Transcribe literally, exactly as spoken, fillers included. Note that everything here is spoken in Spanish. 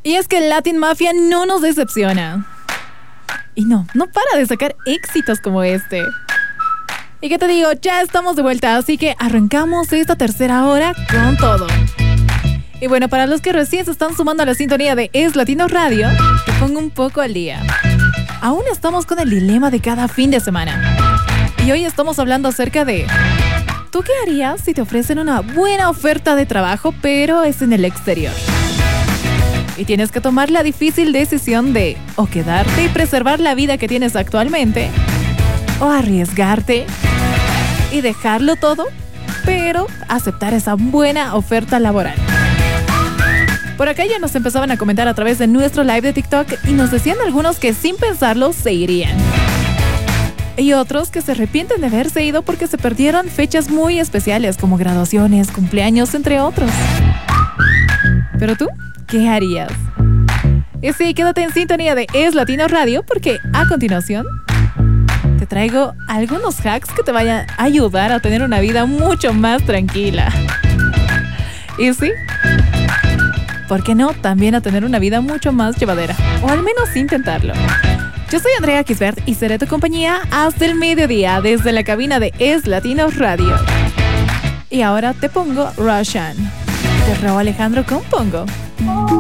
Y es que Latin Mafia no nos decepciona. Y no, no para de sacar éxitos como este. Y qué te digo, ya estamos de vuelta, así que arrancamos esta tercera hora con todo. Y bueno, para los que recién se están sumando a la sintonía de Es Latino Radio, te pongo un poco al día. Aún estamos con el dilema de cada fin de semana. Y hoy estamos hablando acerca de... ¿tú qué harías si te ofrecen una buena oferta de trabajo, pero es en el exterior? Y tienes que tomar la difícil decisión de o quedarte y preservar la vida que tienes actualmente, o arriesgarte y dejarlo todo, pero aceptar esa buena oferta laboral. Por acá ya nos empezaban a comentar a través de nuestro live de TikTok y nos decían algunos que sin pensarlo se irían. Y otros que se arrepienten de haberse ido porque se perdieron fechas muy especiales como graduaciones, cumpleaños, entre otros. ¿Pero tú? ¿Qué harías? Y sí, quédate en sintonía de Es Latino Radio porque a continuación te traigo algunos hacks que te vayan a ayudar a tener una vida mucho más tranquila. Y sí, ¿por qué no? También a tener una vida mucho más llevadera. O al menos intentarlo. Yo soy Andrea Kisbert y seré tu compañía hasta el mediodía desde la cabina de Es Latino Radio. Y ahora te pongo Russian. De Raúl Alejandro con Pongo.